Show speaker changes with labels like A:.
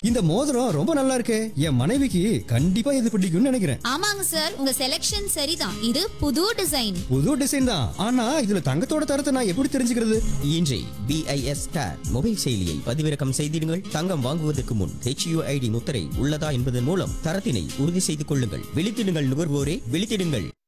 A: இந்த மோதிரம் ரொம்ப நல்லா இருக்கே. என் மனைவிக்கு கண்டிப்பா இது பிடிக்கும்னு நினைக்கிறேன்.
B: ஆமாங்க சார், உங்க செலக்ஷன் சரிதான். இது புது டிசைன்.
A: புது டிசைன் தான். ஆனா இதுல தங்கத்தோட தரத்தை நான் எப்படி தெரிஞ்சுக்கிறது?
C: இன்றே BIS Tag மொபைல் செயலியை பதிவிறக்கம் செய்திடுங்கள். தங்கம் வாங்குவதற்கு முன் HUID முத்திரை உள்ளதா என்பதன் மூலம் தரத்தினை உறுதி செய்து கொள்ளுங்கள். விழித்திடுங்கள் நுகர்வோரே, விழித்திடுங்கள்.